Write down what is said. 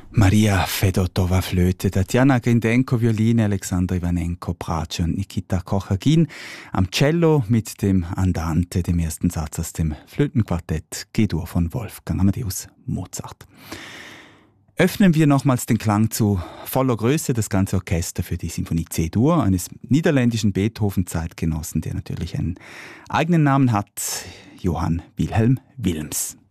Maria Fedotova Flöte, Tatjana Grindenko Violine, Alexander Ivanenko Bratsche und Nikita Kochagin am Cello mit dem Andante, dem ersten Satz aus dem Flötenquartett G-Dur von Wolfgang Amadeus Mozart. Öffnen wir nochmals den Klang zu voller Größe, das ganze Orchester für die Sinfonie C-Dur eines niederländischen Beethoven-Zeitgenossen, der natürlich einen eigenen Namen hat, Johann Wilhelm Wilms.